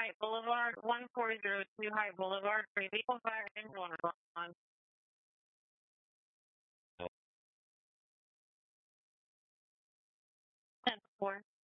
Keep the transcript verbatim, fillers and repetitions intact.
Hyatt Boulevard, one four zero two Hyatt Boulevard, for vehicle fire engine one. ten four.